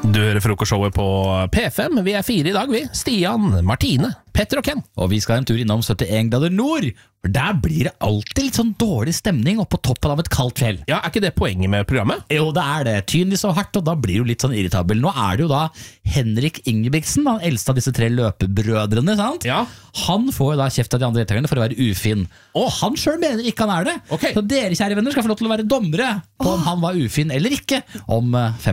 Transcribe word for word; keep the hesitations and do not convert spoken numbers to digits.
Du hører frokostshowet på P fem. Vi er fire i dag, vi. Stian, Martine, Petter og Ken. Og vi skal en tur innom syttien grader nord, for der blir det alltid litt sånn dårlig stemning oppe på toppen av et kaldt fjell. Ja, er ikke det poenget med programmet? Jo, det er det. Tyn de så hardt, og da blir du litt sånn irritabel. Nå er det jo da Henrik Ingebrigtsen, den eldste av disse tre løpebrødrene, sant? Ja. Han får jo da kjeft av de andre deltakerne for å være ufin. Og han selv mener ikke han er det. Ok. Så dere, kjære venner, skal få lov til å være dommere på om han var ufin eller ikke om fem